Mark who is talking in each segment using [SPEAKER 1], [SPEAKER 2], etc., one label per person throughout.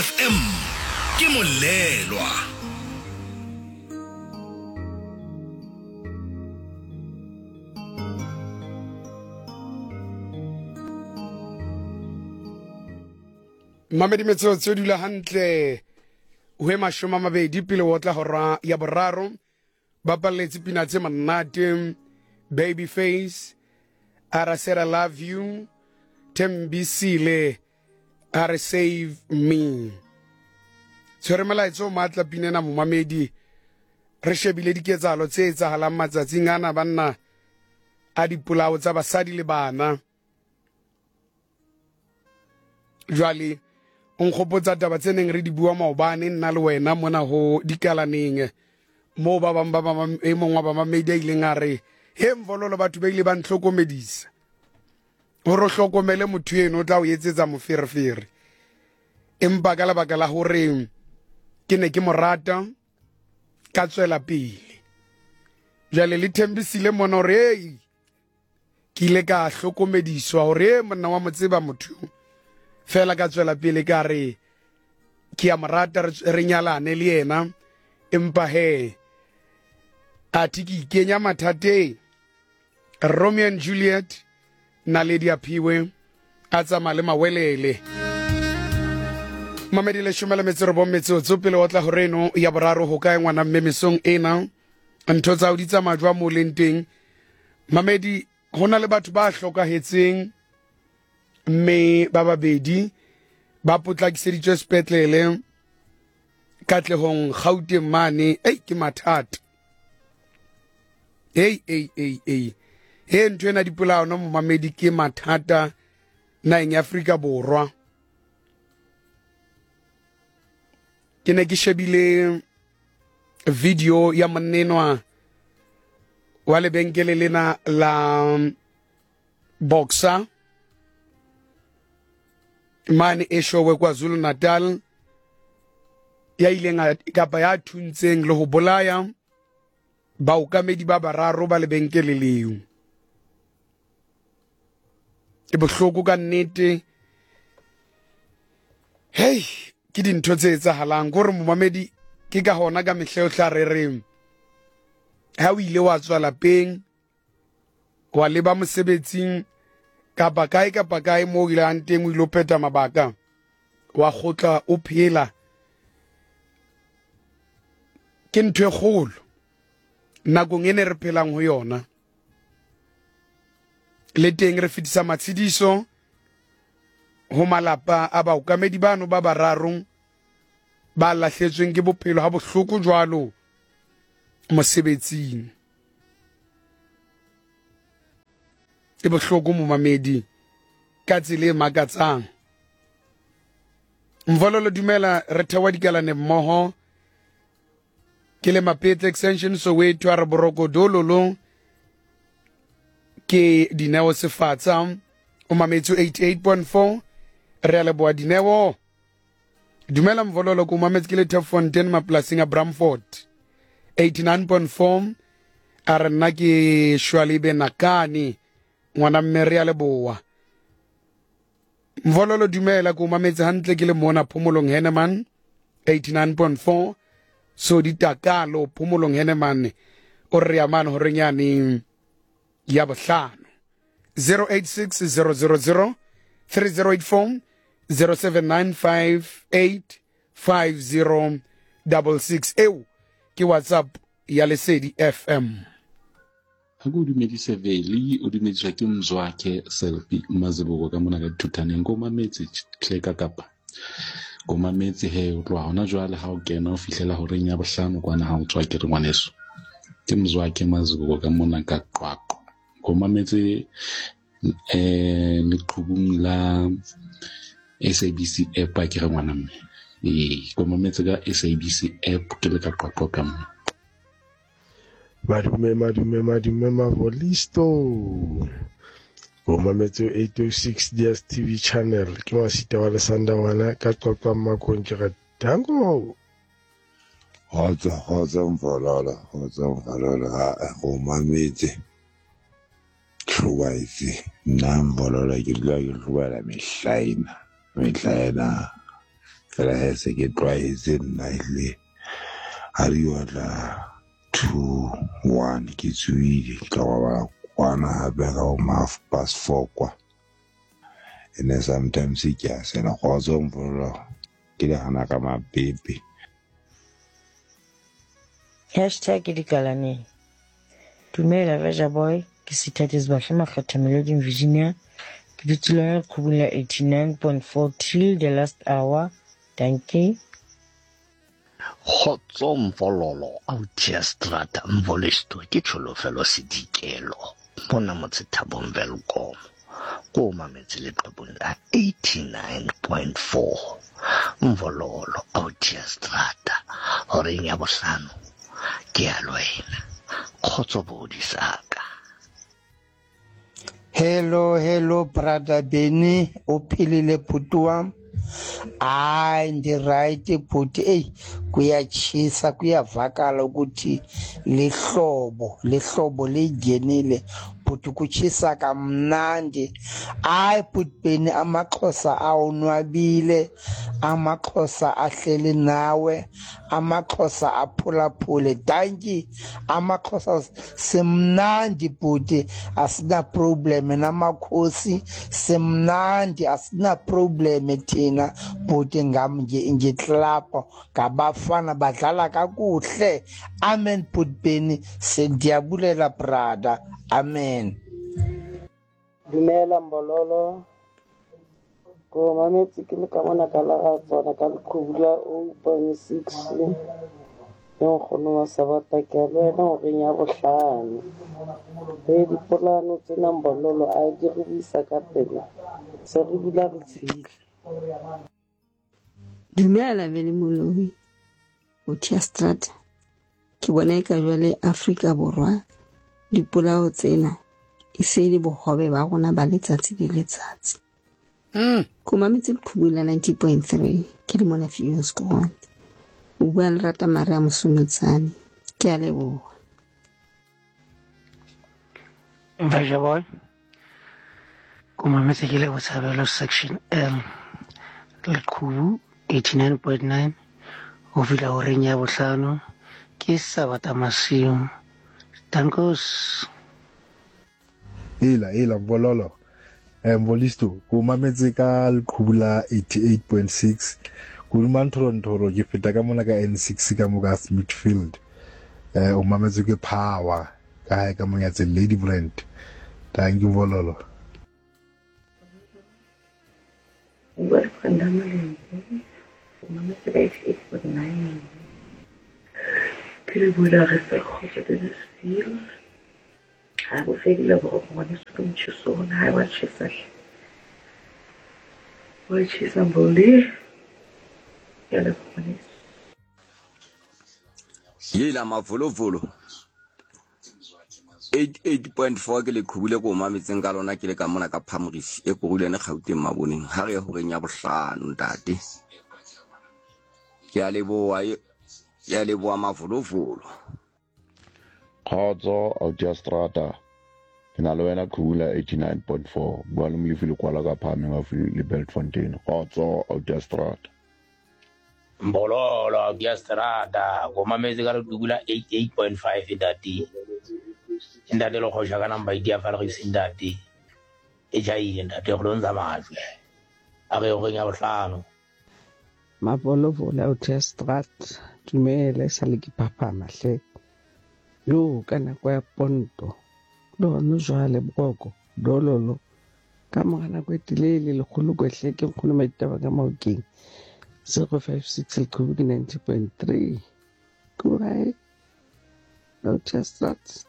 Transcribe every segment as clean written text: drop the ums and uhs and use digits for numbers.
[SPEAKER 1] FM ke molelwa.
[SPEAKER 2] Mamedi metsotso dula hantle o he mashoma mabedi pele o tla hora ya boraro ba paletse pina tse manate Babyface ara said I love you Tembisile ara save me tsere melaetso matla pinena mo mamedi re shebile diketsalo tse etsahalang matsatsing ana banna a dipolao tsa basadi le bana jwale onkgopotsa taba tseneng re di bua maobane nna le wena mona ho dikalaneng mo ba bang ba e mongwa ba mamedi a ileng a re he mvololo batho ba ile ba ntlhokomedisa hore hlokomele motho eno o tla o etsetsa moferefere empa ka lebaka la hore ke ne ke morata ka tswela pele jale le Thembisile mona hore ke ile ka hlokomediswa hore monna wa motseba motho fela ka tswela pele ka re ke ya morata re nyalane le yena empa he a tiki kenya mathate Romeo and Juliet na Lady Aphiwe a tsama le mawelele mamedi le shumela metsero bo metsotso pele o tla horeno ya boraro ho kae ngwana mme mesong ena ntho tsa o di tsama jwa mo lenteng mamedi hona le batho ba hlokahetseng mme ba babedi ba potlakiseditswe sepetlele Katlehong Gauteng mane ke mathata he ntho ena dipolao no mamedi ke mathata naeng ya Afrika Borwa ke ne ke shebile video ya monnenwa wa lebenkele lena la Boxer mane eshowe KwaZulu Natal ya ilenga kapa ya thuntseng le ho bolaya baokamedi ba bararo ba lebenkele leo e bohloko ka nnete ke dintho tse etsahalang gore momamedi ke ka hona ka mehleo tla re ha o ile wa tswa lapeng wa leba mosebetsing kapa kae mo ile anteng o ile pheta mabaka wa khotla o phela ke ntwe kgolo nakong ene re phelang ho yona le teng re fitisa matsidiso ho malapa a baokamedi bano ba bararong ba lahletsweng ke bophelo ha bohloko jwalo mosebetsing e bohloko momamedi ka tsela e makatsang mvololo dumela re thewa dikalane mmoho ke le Mapete extension Soweto a re boroko dololo ke Dineo Sefatsa o mametso 88.4 re a leboa Dineo dumela mvololo ko mametso ke le Teffontein maplasing a Bramford 89.4 a re nna ke Shwalibe Nakani ngwana mme re a leboa mvololo dumela ko mametso hantle ke le mona Phomolong Henneman 89.4 so ditakalo Phomolong Henneman o re ya mane hore nyane ya bohlano 086000 3084 0795850666 ke WhatsApp ya Lesedi FM
[SPEAKER 3] ha go dumedise veli o dumediswa ke Mzwakhe Selfie Maziboko ka mona ka thuthaneng go mametse tleka kapa go mametse he o tloa hona jwale ha o kena o fihlela hore nya bohlano kwana ha o tswa ke re ngwaneso ke Mzwakhe Maziboko ka mona ka Qwaqwa go mametse leqhubung la SABC app a ke re ngwana mme go mametse ka SABC app ke le ka Qwaqwa ka mona
[SPEAKER 4] madume mavolisto go mametso 806 DSTV channel ke masita wa lesanda wana ka Qwaqwa makong ke re dango
[SPEAKER 5] Hotsa mvololo ha go mametse hluwaitse nna mvololo ke dula ke hluwela mehlaina fela he se ke tlwaetse nna ile a re yona 2-1 ke tsuile ke tla ba kwana hape ka o half-past 4 kwa ene sometimes ke a sena kgotso mvolo ke le hana ka mapepe
[SPEAKER 6] #dikalane dumela Veja Boy ke Sithathe Sibahle Makgatha Melody Virginia ke ditulana Khubula 89.4 till the last hour. Thank you.
[SPEAKER 1] Khotso Mvololo Autiastrata Mvolisto ke tsholofelo sedikelo mona Motsethabong Velkom ko mametse leqebong la 89.4 Mvololo Autiastrata horeng ya bohlano ke a lwena khotso bodisaka.
[SPEAKER 7] Hello brother Benny uphilile bhuti wami hayi ndi right bhuti kuyachisa kuyavakala ukuthi lehlobo ligenile bhuti kuchisa kamnandi hayi bhuti Benny amaXhosa awunwabile amaXhosa ahleli nawe amaXhosa aphulaphule danki amaXhosa semnandi bhuti asina problem namakhosi semnandi asina problem thina bhuti ngam ngiklapho ngabafana badlala kakuhle amen bhuti Benny sendiyabulela brother amen.
[SPEAKER 8] Dumela Mbololo ko mametse ke le ka mona ka la tsona ka Khubula 0.6 no khono wa sabata ke lwena hore nya bohlano be dipolano tsena Mbololo a di rubisa ka pele se re dula re tshile.
[SPEAKER 9] Dumela Vele Moloi o Theastrata ke bona ka jwale Afrika Borwa dipolao tsena e se le bohobe ba rona ba letsatsi le letsatsi ko mametse Khubula 90.3 ke le mona Fuse Squad o bua le Rata Maria Mosunutsane ke a leboha.
[SPEAKER 10] Veja Boy ko mametse ke le Botshabelo section L le Khubu 89.9 o fila horeng ya bohlano ke Sabata Masiu. Tankos
[SPEAKER 11] ila Mbololo Mbolisto ko mametse ka Khubula 88.6 ko Manthoro ke feta ka mona ka N6 ka moka Smithfield o mametse ke Power ka monya tse Lady Brand. Thank you Mbololo.
[SPEAKER 8] Igual cuando me mametse ka 88.9 que voy a reflejar de desfile. Hago figla por una escuchón, hago chisas. Voy chisam boli. Ya le pones.
[SPEAKER 12] Yela mavolovolo 88.4 ke le Khubule ko mametseng ka lona ke le ka mona ka Phamrisi e go rulene Gauteng maboneng ha re go renya bohlano ntate ke a leboa mavolovolo.
[SPEAKER 13] Khotso Autiastrata ke na le wena Khubula 89.4 bua le molefile kwala ka Phameng of le Beltfontein. Khotso Autiastrata.
[SPEAKER 14] Mbololo Autiastrata go mametse ka le Khubula 88.5 dati ndate lo khosha kana mba idia fa re sindati e jaile ndate go lonza majwe a re go nya bohlano
[SPEAKER 15] Mavolovola Autiastrata dumele sa le ke phapama hle yo kana kwa ponto lo no jwale boko dololo ka mogana go etilele le kholo kwehle ke kholo maitaba ka maokeng 056 le Khubula 90.3 kurai Autiastrata.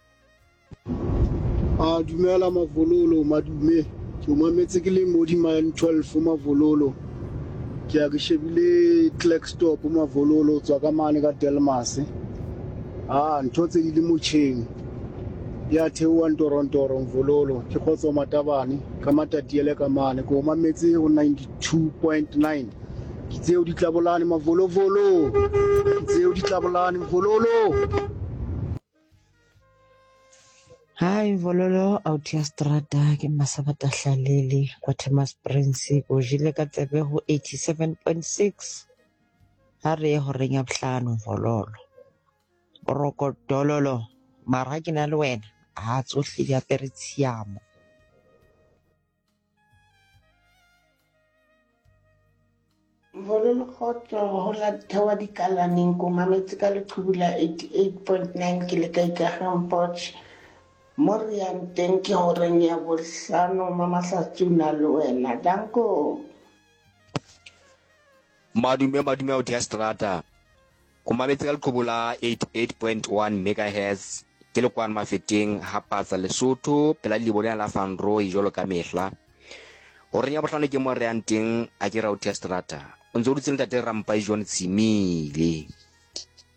[SPEAKER 16] Dumela Mavololo madume ke mametse ke le modi man 12 Mavololo ke a ke shebile Clarkstop Mavololo tswa ka mane ka Delmas ntho tse di le motšheng ya theowa Toronto Mvololo ke khotso matabane ka matatiele ka mane ko mametse go 92.9 ke tseo di tlabolane Mavolovolo ke tseo di tlabolane Mvololo.
[SPEAKER 6] Hi Vololo out ya strata ke Masabata Hlalele kwa Thomas Prince go jile ka tsebe ho 87.6 ha re ho renya bohlano Vololo roko dololo mara ke na le wena a tsohle di apere tshiamo.
[SPEAKER 17] Vololo khotlo ho la thewa dikalaneng ko mametse ka leqhubula 88.9 ke le ka ikagangpoch mo re yang teng ke horeng ya bohlano Mamahlatsuna le wena danko.
[SPEAKER 12] Madume o Diastrata. Go mametse ka leqhubula 88.1 megahertz ke le kwana mafeteng ha patsa Lesotho pela le bona la fanro jolo ka mehla. Horeng ya bohlano ke mo re yang teng a ke ra o Diastrata. O ntse o dutse ntate Rampa John Tsimile.